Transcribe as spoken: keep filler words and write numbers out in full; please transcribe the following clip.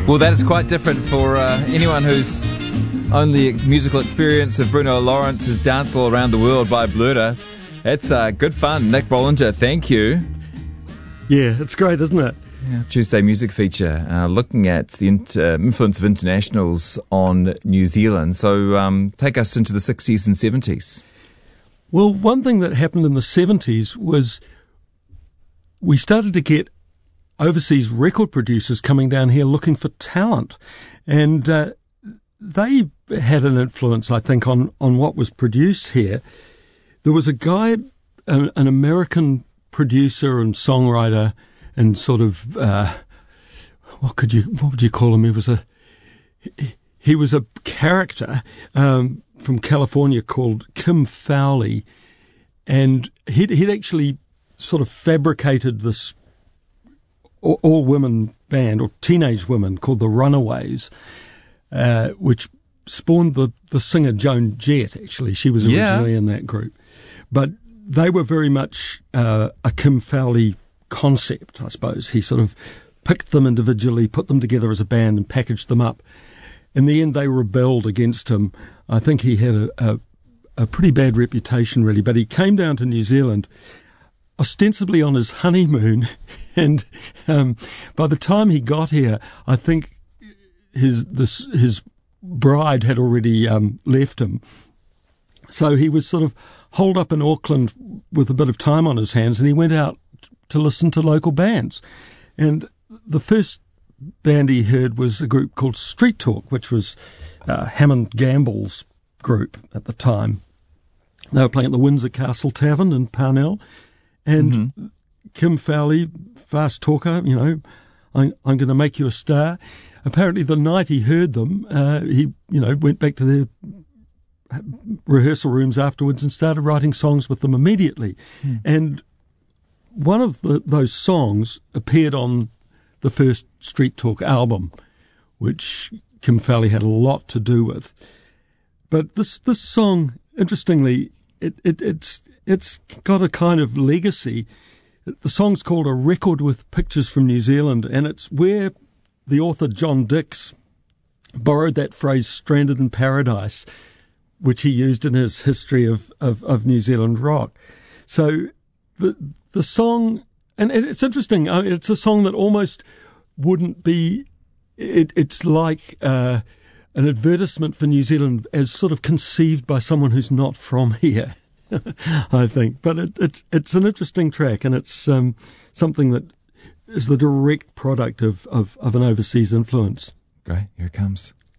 Well, that is quite different for uh, anyone who's only musical experience of Bruno Lawrence's Dance All Around the World by Blerda. It's uh, good fun. Nick Bollinger, thank you. Yeah, it's great, isn't it? Yeah, Tuesday music feature, uh, looking at the inter- influence of internationals on New Zealand. So um, take us into the sixties and seventies. Well, one thing that happened in the seventies was we started to get overseas record producers coming down here looking for talent. And uh, they had an influence, I think, on, on what was produced here. There was a guy, an, an American producer and songwriter and sort of, uh, what could you, what would you call him? He was a, he, he was a character um, from California called Kim Fowley. And he'd, he'd actually sort of fabricated this all-women band, or teenage women, called the Runaways, uh, which spawned the, the singer Joan Jett, actually. She was originally yeah. in that group. But they were very much uh, a Kim Fowley concept, I suppose. He sort of picked them individually, put them together as a band and packaged them up. In the end, they rebelled against him. I think he had a, a, a pretty bad reputation, really. But he came down to New Zealand ostensibly on his honeymoon, and um, by the time he got here, I think his this, his bride had already um, left him. So he was sort of holed up in Auckland with a bit of time on his hands, and he went out to listen to local bands. And the first band he heard was a group called Street Talk, which was uh, Hammond Gamble's group at the time. They were playing at the Windsor Castle Tavern in Parnell. And mm-hmm. Kim Fowley, fast talker, you know, I'm, I'm going to make you a star. Apparently the night he heard them, uh, he, you know, went back to their rehearsal rooms afterwards and started writing songs with them immediately. Mm. And one of the, those songs appeared on the first Street Talk album, which Kim Fowley had a lot to do with. But this, this song, interestingly, it, it, it's, it's got a kind of legacy. The song's called A Record with Pictures from New Zealand, and it's where the author John Dix borrowed that phrase stranded in paradise, which he used in his history of, of, of New Zealand rock. So the the song, and it's interesting, it's a song that almost wouldn't be, it, it's like uh, an advertisement for New Zealand as sort of conceived by someone who's not from here. I think, but it, it's it's an interesting track, and it's um, something that is the direct product of, of, of an overseas influence. Great, here it comes.